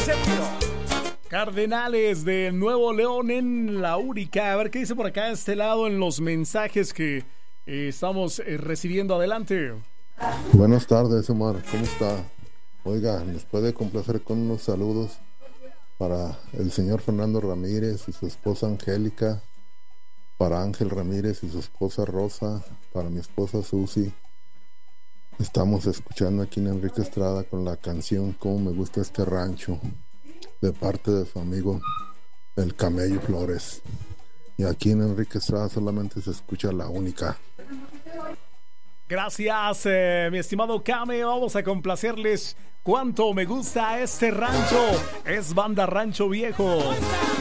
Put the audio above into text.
Cardenales de Nuevo León en la única. A ver qué dice por acá de este lado en los mensajes que estamos recibiendo. Adelante. Buenas tardes, Omar, ¿cómo está? Oiga, ¿nos puede complacer con unos saludos para el señor Fernando Ramírez y su esposa Angélica, para Ángel Ramírez y su esposa Rosa, para mi esposa Susi? Estamos escuchando aquí en Enrique Estrada con la canción Cómo me gusta este rancho, de parte de su amigo El Camello Flores. Y aquí en Enrique Estrada solamente se escucha la única. Gracias, mi estimado Came. Vamos a complacerles Cuánto me gusta este rancho. Es banda Rancho Viejo.